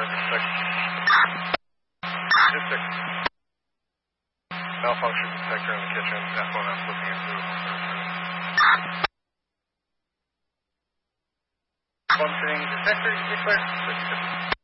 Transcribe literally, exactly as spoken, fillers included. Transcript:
just check. Just check. Malfunction detector in the kitchen. That's what I'm looking into. Functioning detector, you declare?